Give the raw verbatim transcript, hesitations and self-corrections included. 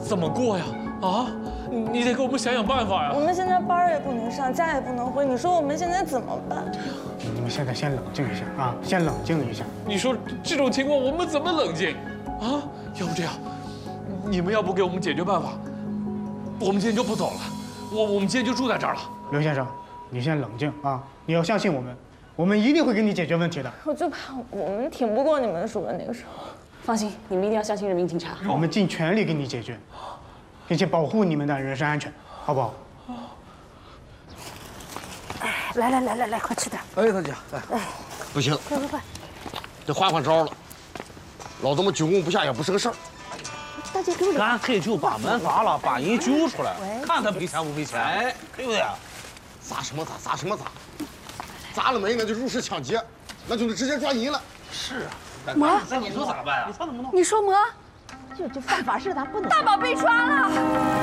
怎么过呀？啊，你得给我们想想办法呀！ 我们现在班儿也不能上，家也不能回，你说我们现在怎么办？ 你们现在先冷静一下啊，先冷静一下。 你说这种情况我们怎么冷静？啊，要不这样，你们要不给我们解决办法，我们今天就不走了，我我们今天就住在这儿了。 刘先生，你先冷静啊，你要相信我们，我们一定会给你解决问题的。 我就怕我们挺不过你们说的那个时候。 放心，你们一定要相信人民警察。 我们尽全力给你解决，并且保护你们的人身安全，好不好？ 哎，来来来来来，快吃点。 哎，大姐，来， 不行， 快快快！ 得换换招了。老子们居功不下也不是个事儿。 大姐给我。 干脆就把门砸了，把人揪出来，看他赔钱不赔钱，哎，对不对？ 砸什么砸？砸什么砸？砸了没那就入室抢劫，那就能直接抓人了。 是啊。 魔， 那你说咋办啊？你说怎么弄？ 你说魔， 这这犯法事，咱不能。 大宝被抓了。